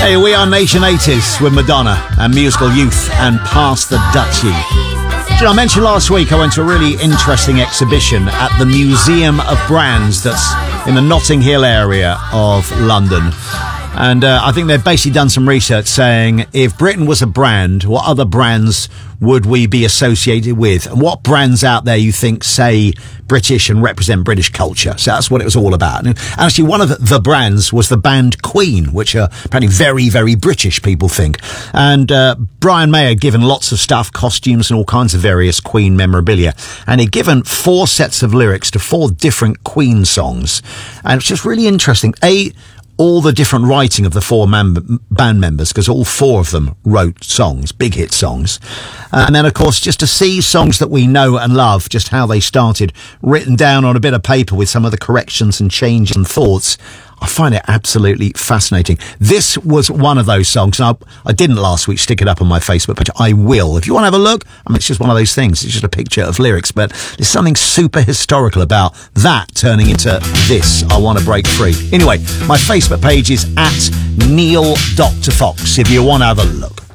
Hey, we are Nation 80s with Madonna and Musical Youth and Pass the Dutchie. You know, I mentioned last week I went to a really interesting exhibition at the Museum of Brands that's in the Notting Hill area of London. And I think they've basically done some research saying if Britain was a brand, what other brands would we be associated with? And what brands out there you think say British and represent British culture? So that's what it was all about. And actually, one of the brands was the band Queen, which are apparently very, very British, people think. And Brian May had given lots of stuff, costumes and all kinds of various Queen memorabilia. And he'd given 4 sets of lyrics to 4 different Queen songs. And it's just really interesting. All the different writing of the 4 band members, because all 4 of them wrote songs, big hit songs. And then, of course, just to see songs that we know and love, just how they started, written down on a bit of paper with some of the corrections and changes and thoughts. I find it absolutely fascinating. This was one of those songs. And I didn't last week stick it up on my Facebook page. I will. If you want to have a look, I mean, it's just one of those things. It's just a picture of lyrics, but there's something super historical about that turning into this. I want to break free. Anyway, my Facebook page is at Neil Dr. Fox if you want to have a look.